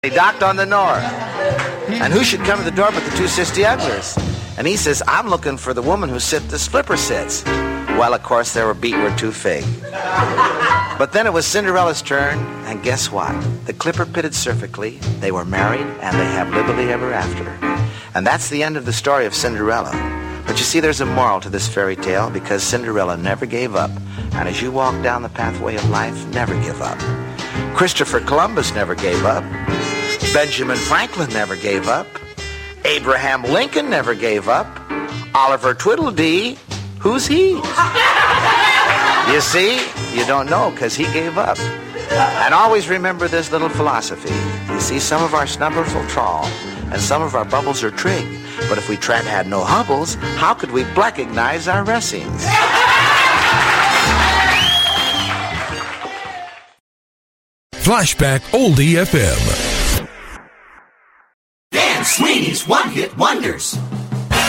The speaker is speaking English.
He knocked on the door. And who should come to the door but the two sissy uglers? And he says, I'm looking for the woman who sit the flipper sits. Well, of course, they were too fig. But then it was Cinderella's turn, and guess what? The clipper pitted perfectly, they were married, and they have lively ever after. And that's the end of the story of Cinderella. But you see, there's a moral to this fairy tale, because Cinderella never gave up. And as you walk down the pathway of life, never give up. Christopher Columbus never gave up. Benjamin Franklin never gave up. Abraham Lincoln never gave up. Oliver Tweedledee, who's he? You see, you don't know because he gave up. And always remember this little philosophy. You see, some of our snubbers will trawl, and some of our bubbles are trig. But if we tried to have no hubbles, how could we recognize our racings? Flashback Oldie FM. Dan Sweeney's One Hit Wonders.